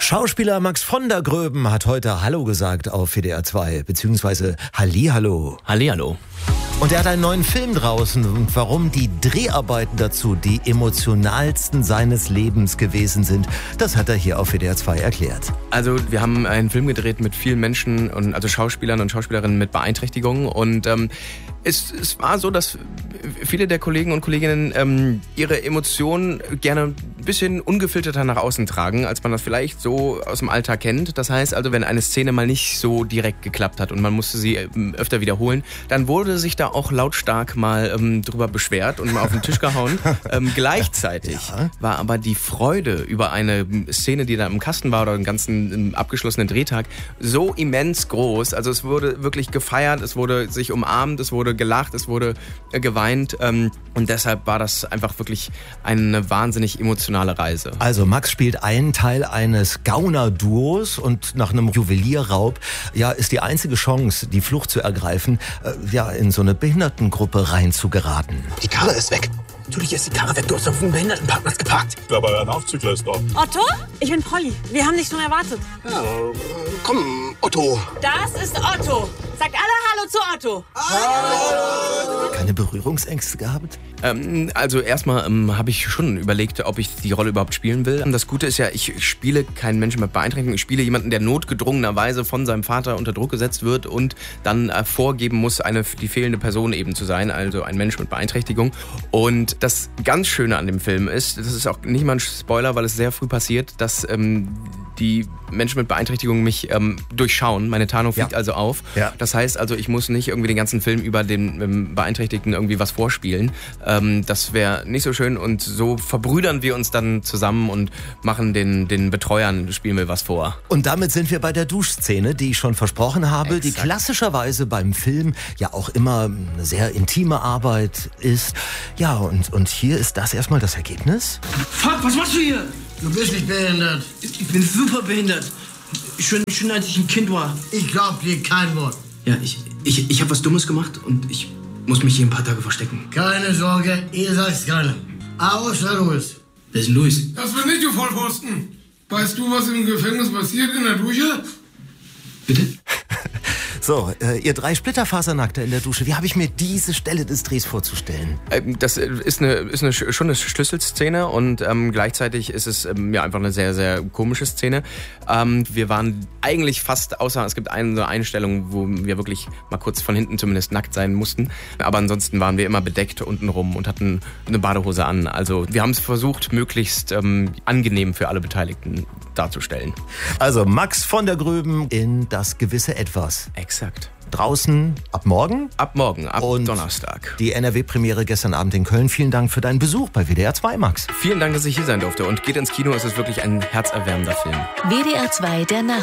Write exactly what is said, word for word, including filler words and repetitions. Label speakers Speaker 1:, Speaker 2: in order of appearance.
Speaker 1: Schauspieler Max von der Gröben hat heute Hallo gesagt auf W D R zwei, beziehungsweise Hallihallo.
Speaker 2: Hallihallo.
Speaker 1: Und er hat einen neuen Film draußen. Und warum die Dreharbeiten dazu die emotionalsten seines Lebens gewesen sind, das hat er hier auf W D R zwei erklärt.
Speaker 2: Also wir haben einen Film gedreht mit vielen Menschen, und also Schauspielern und Schauspielerinnen mit Beeinträchtigungen. Und ähm, es, es war so, dass viele der Kollegen und Kolleginnen ähm, ihre Emotionen gerne ein bisschen ungefilterter nach außen tragen, als man das vielleicht so aus dem Alltag kennt. Das heißt also, wenn eine Szene mal nicht so direkt geklappt hat und man musste sie ähm, öfter wiederholen, dann wurde sich da auch lautstark mal ähm, drüber beschwert und mal auf den Tisch gehauen. ähm, gleichzeitig ja. war aber die Freude über eine Szene, die da im Kasten war oder einen ganzen ähm, abgeschlossenen Drehtag, so immens groß. Also es wurde wirklich gefeiert, es wurde sich umarmt, es wurde gelacht, es wurde äh, geweint ähm, und deshalb war das einfach wirklich eine wahnsinnig emotionale Reise.
Speaker 1: Also Max spielt einen Teil eines Gauner-Duos und nach einem Juwelierraub ja, ist die einzige Chance, die Flucht zu ergreifen, äh, ja, in so eine Behindertengruppe reinzugeraten.
Speaker 3: Die Karre ist weg. Natürlich ist die Karre weg. Du hast auf dem Behindertenparkplatz geparkt.
Speaker 4: Aber ein Aufzug ist doch.
Speaker 5: Otto? Ich bin Polly. Wir haben dich schon erwartet.
Speaker 3: Ja, komm, Otto.
Speaker 5: Das ist Otto. Sagt alle Hallo zu Otto.
Speaker 1: Hallo. Keine Berührungsängste gehabt?
Speaker 2: Ähm, also erstmal ähm, habe ich schon überlegt, ob ich die Rolle überhaupt spielen will. Und das Gute ist ja, ich spiele keinen Menschen mit Beeinträchtigung. Ich spiele jemanden, der notgedrungenerweise von seinem Vater unter Druck gesetzt wird und dann äh, vorgeben muss, eine, die fehlende Person eben zu sein, also ein Mensch mit Beeinträchtigung. Und das ganz Schöne an dem Film ist, das ist auch nicht mal ein Spoiler, weil es sehr früh passiert, dass ähm, die Menschen mit Beeinträchtigung mich ähm, durchschauen. Meine Tarnung fliegt ja. also auf. Ja. Das heißt also, ich muss nicht irgendwie den ganzen Film über den ähm, Beeinträchtigten irgendwie was vorspielen. Ähm, das wäre nicht so schön und so verbrüdern wir uns dann zusammen und machen den, den Betreuern, spielen wir was vor.
Speaker 1: Und damit sind wir bei der Duschszene, die ich schon versprochen habe, Exakt. die klassischerweise beim Film ja auch immer eine sehr intime Arbeit ist. Ja, und, und hier ist das erstmal das Ergebnis.
Speaker 6: Fuck, was machst du hier?
Speaker 7: Du bist nicht behindert.
Speaker 6: Ich bin super behindert. Schon, schon als ich ein Kind war.
Speaker 7: Ich glaub dir kein Wort.
Speaker 6: Ja, ich, ich, ich habe was Dummes gemacht und ich muss mich hier ein paar Tage verstecken.
Speaker 7: Keine Sorge, ihr seid's keine. Außer Louis.
Speaker 6: Wer ist denn Louis?
Speaker 8: Das bin ich, du Vollpfosten. Weißt du, was im Gefängnis passiert in der Dusche?
Speaker 6: Bitte?
Speaker 1: So, äh, ihr drei Splitterfasernackte in der Dusche. Wie habe ich mir diese Stelle des Drehs vorzustellen?
Speaker 2: Ähm, das ist eine, ist eine schon eine Schlüsselszene und ähm, gleichzeitig ist es ähm, ja einfach eine sehr, sehr komische Szene. Ähm, wir waren eigentlich fast, außer es gibt eine Einstellung, wo wir wirklich mal kurz von hinten zumindest nackt sein mussten. Aber ansonsten waren wir immer bedeckt untenrum und hatten eine Badehose an. Also wir haben es versucht, möglichst ähm, angenehm für alle Beteiligten darzustellen.
Speaker 1: Also Max von der Gröben in Das gewisse Etwas.
Speaker 2: Exakt.
Speaker 1: Draußen ab morgen?
Speaker 2: Ab morgen, ab
Speaker 1: und
Speaker 2: Donnerstag.
Speaker 1: Die N R W-Premiere gestern Abend in Köln. Vielen Dank für deinen Besuch bei W D R zwei, Max.
Speaker 2: Vielen Dank, dass ich hier sein durfte. Und geht ins Kino, es ist wirklich ein herzerwärmender Film.
Speaker 9: W D R zwei, der Nacht.